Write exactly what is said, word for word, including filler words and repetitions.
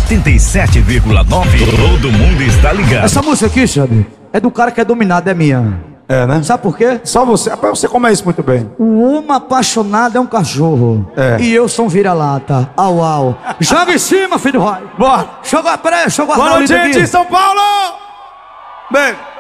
oitenta e sete vírgula nove. Todo mundo está ligado. Essa música aqui, sabe, é do cara que é dominado, é minha. É, né? Sabe por quê? Só você. Rapaz, você come isso muito bem. O homem apaixonado é um cachorro. É. E eu sou um vira-lata. Au, au. Joga em cima, filho do Roy. Bora. Joga a pré, joga a Boa noite, gente, em São Paulo! Bem.